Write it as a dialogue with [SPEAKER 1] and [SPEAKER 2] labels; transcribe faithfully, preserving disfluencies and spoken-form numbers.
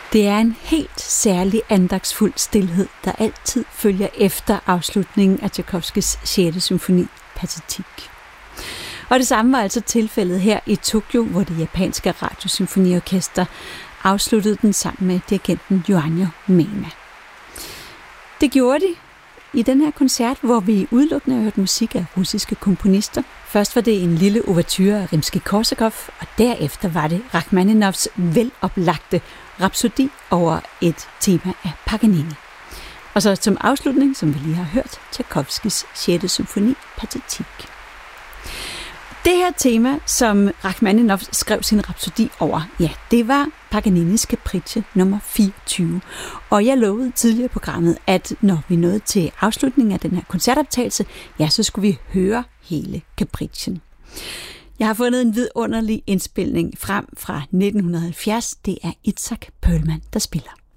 [SPEAKER 1] Det er en helt særlig andagsfuld stilhed, der altid følger efter afslutningen af Tjajkovskijs sjette symfoni, Pathetique. Og det samme var altså tilfældet her i Tokyo, hvor det japanske radiosymfoniorkester afsluttede den sammen med dirigenten Joanjo Mena. Det gjorde de i den her koncert, hvor vi udelukkende hørte musik af russiske komponister. Først var det en lille ouverture af Rimskij-Korsakov, og derefter var det Rakhmaninovs veloplagte Rhapsodi over et tema af Paganini. Og så som afslutning, som vi lige har hørt, Tjajkovskijs sjette symfoni, Pathetique. Det her tema, som Rakhmaninov skrev sin Rhapsodi over, ja, det var Paganinis Capricce nummer fireogtyve. Og jeg lovede tidligere i programmet, at når vi nåede til afslutningen af den her koncertoptagelse, ja, så skulle vi høre hele Capricchen. Jeg har fundet en vidunderlig indspilning frem fra nitten halvfjerds. Det er Itzhak Perlman, der spiller.